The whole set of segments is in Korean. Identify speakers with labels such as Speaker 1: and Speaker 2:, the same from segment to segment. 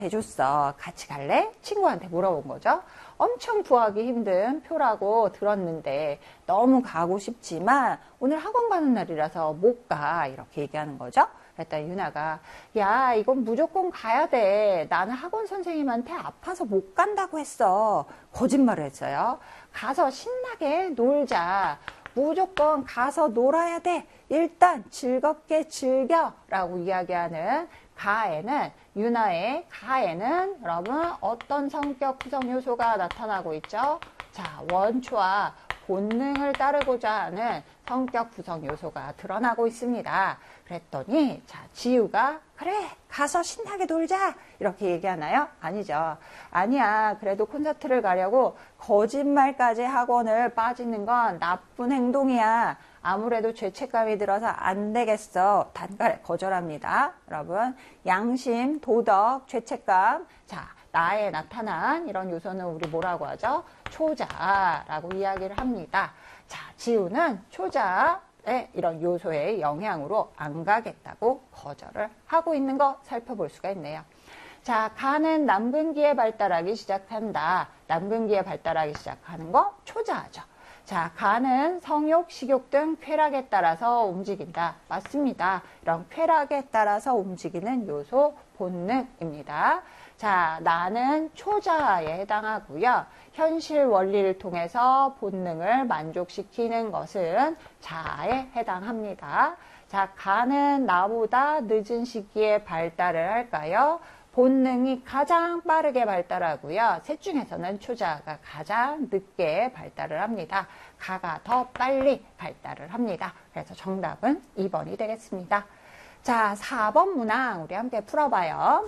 Speaker 1: 해줬어. 같이 갈래? 친구한테 물어본 거죠. 엄청 구하기 힘든 표라고 들었는데 너무 가고 싶지만 오늘 학원 가는 날이라서 못 가. 이렇게 얘기하는 거죠. 그랬더니 유나가 야, 이건 무조건 가야 돼. 나는 학원 선생님한테 아파서 못 간다고 했어. 거짓말을 했어요. 가서 신나게 놀자. 무조건 가서 놀아야 돼. 일단 즐겁게 즐겨. 라고 이야기하는 가에는, 유나의 가에는 여러분 어떤 성격 구성 요소가 나타나고 있죠? 자, 원초와 본능을 따르고자 하는 성격 구성 요소가 드러나고 있습니다. 그랬더니 자, 지우가 그래 가서 신나게 놀자 이렇게 얘기하나요? 아니죠. 아니야, 그래도 콘서트를 가려고 거짓말까지 학원을 빠지는 건 나쁜 행동이야. 아무래도 죄책감이 들어서 안 되겠어. 단칼에 거절합니다. 여러분, 양심, 도덕, 죄책감. 자, 나에 나타난 이런 요소는 우리 뭐라고 하죠? 초자라고 이야기를 합니다. 자, 지우는 초자의 이런 요소의 영향으로 안 가겠다고 거절을 하고 있는 거 살펴볼 수가 있네요. 자, 가는 남근기에 발달하기 시작한다. 남근기에 발달하기 시작하는 거 초자죠. 자, 가는 성욕, 식욕 등 쾌락에 따라서 움직인다. 맞습니다. 이런 쾌락에 따라서 움직이는 요소 본능입니다. 자, 나는 초자에 해당하고요. 현실 원리를 통해서 본능을 만족시키는 것은 자아에 해당합니다. 자, 가는 나보다 늦은 시기에 발달을 할까요? 본능이 가장 빠르게 발달하고요. 셋 중에서는 초자가 가장 늦게 발달을 합니다. 가가 더 빨리 발달을 합니다. 그래서 정답은 2번이 되겠습니다. 자, 4번 문항 우리 함께 풀어봐요.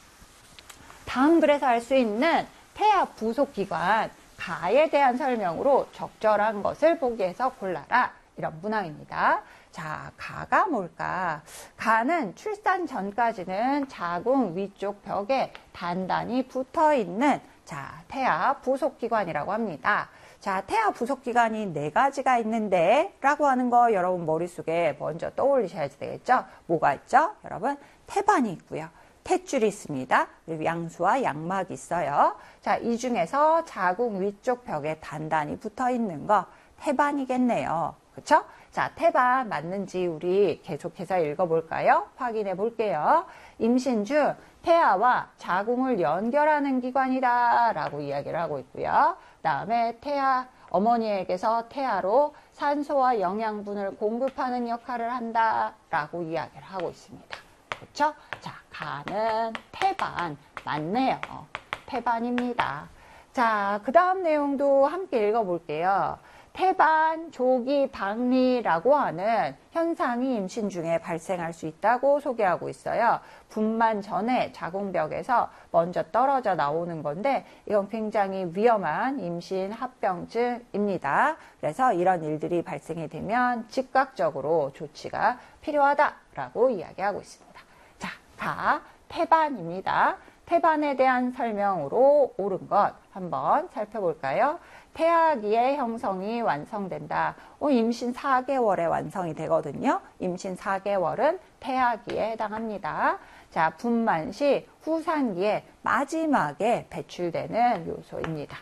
Speaker 1: 다음 글에서 알 수 있는 태아 부속기관 가에 대한 설명으로 적절한 것을 보기에서 골라라. 이런 문항입니다. 자, 가가 뭘까? 가는 출산 전까지는 자궁 위쪽 벽에 단단히 붙어 있는 자, 태아 부속기관이라고 합니다. 자, 태아 부속기관이 4가지가 있는데 라고 하는 거 여러분 머릿속에 먼저 떠올리셔야 되겠죠? 뭐가 있죠? 여러분, 태반이 있고요. 탯줄이 있습니다. 그리고 양수와 양막이 있어요. 자, 이 중에서 자궁 위쪽 벽에 단단히 붙어 있는 거 태반이겠네요. 그렇죠? 자, 태반 맞는지 우리 계속해서 읽어볼까요? 확인해 볼게요. 임신 중 태아와 자궁을 연결하는 기관이다 라고 이야기를 하고 있고요. 다음에 태아, 어머니에게서 태아로 산소와 영양분을 공급하는 역할을 한다 라고 이야기를 하고 있습니다. 그렇죠? 자, 가는 태반 맞네요. 태반입니다. 자, 그 다음 내용도 함께 읽어볼게요. 태반, 조기, 박리라고 하는 현상이 임신 중에 발생할 수 있다고 소개하고 있어요. 분만 전에 자궁벽에서 먼저 떨어져 나오는 건데 이건 굉장히 위험한 임신 합병증입니다. 그래서 이런 일들이 발생이 되면 즉각적으로 조치가 필요하다라고 이야기하고 있습니다. 자, 가, 태반입니다. 태반에 대한 설명으로 옳은 것 한번 살펴볼까요? 태아기의 형성이 완성된다. 임신 4개월에 완성이 되거든요. 임신 4개월은 태아기에 해당합니다. 자, 분만 시 후산기의 마지막에 배출되는 요소입니다.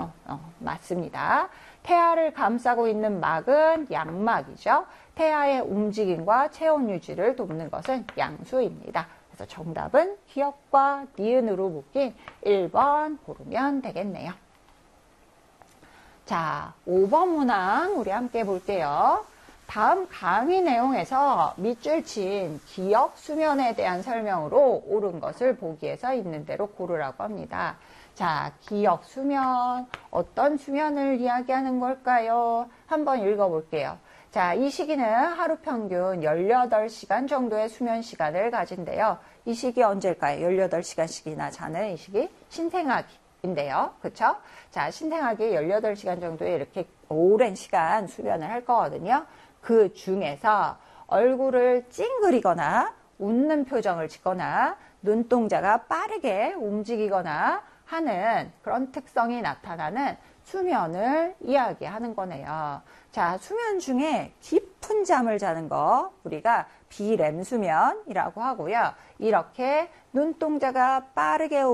Speaker 1: 맞습니다. 태아를 감싸고 있는 막은 양막이죠. 태아의 움직임과 체온 유지를 돕는 것은 양수입니다. 그래서 정답은 기역과 니은으로 묶인 1번 고르면 되겠네요. 자, 5번 문항 우리 함께 볼게요. 다음 강의 내용에서 밑줄 친 기역 수면에 대한 설명으로 옳은 것을 보기에서 있는 대로 고르라고 합니다. 자, 기역 수면, 어떤 수면을 이야기하는 걸까요? 한번 읽어볼게요. 자, 이 시기는 하루 평균 18시간 정도의 수면 시간을 가진대요. 이 시기 언제일까요? 18시간씩이나 자는 이 시기? 신생아기인데요. 그쵸? 자, 신생아기 18시간 정도의 이렇게 오랜 시간 수면을 할 거거든요. 그 중에서 얼굴을 찡그리거나 웃는 표정을 짓거나 눈동자가 빠르게 움직이거나 하는 그런 특성이 나타나는 수면을 이야기하는 거네요. 자, 수면 중에 깊은 잠을 자는 거 우리가 비렘 수면이라고 하고요. 이렇게 눈동자가 빠르게